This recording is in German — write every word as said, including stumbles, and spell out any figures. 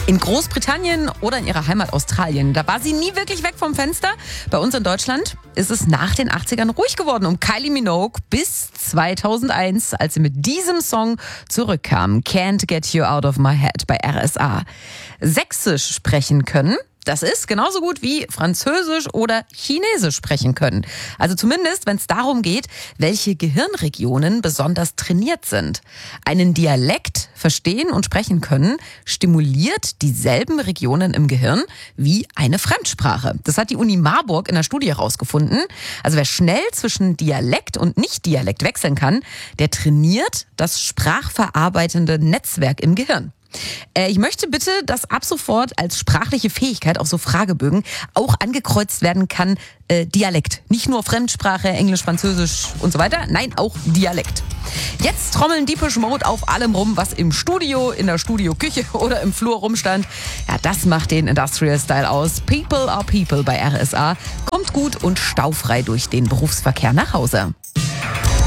In Großbritannien oder in ihrer Heimat Australien, da war sie nie wirklich weg vom Fenster. Bei uns in Deutschland ist es nach den achtzigern ruhig geworden um Kylie Minogue bis zweitausendeins, als sie mit diesem Song zurückkam. Can't Get You Out of My Head bei R S A. Sächsisch sprechen können. Das ist genauso gut wie Französisch oder Chinesisch sprechen können. Also zumindest, wenn es darum geht, welche Gehirnregionen besonders trainiert sind. Einen Dialekt verstehen und sprechen können stimuliert dieselben Regionen im Gehirn wie eine Fremdsprache. Das hat die Uni Marburg in einer Studie herausgefunden. Also wer schnell zwischen Dialekt und Nicht-Dialekt wechseln kann, der trainiert das sprachverarbeitende Netzwerk im Gehirn. Äh, ich möchte bitte, dass ab sofort als sprachliche Fähigkeit auf so Fragebögen auch angekreuzt werden kann, äh, Dialekt. Nicht nur Fremdsprache, Englisch, Französisch und so weiter. Nein, auch Dialekt. Jetzt trommeln Depeche Mode auf allem rum, was im Studio, in der Studioküche oder im Flur rumstand. Ja, das macht den Industrial Style aus. People are People bei R S A. Kommt gut und staufrei durch den Berufsverkehr nach Hause.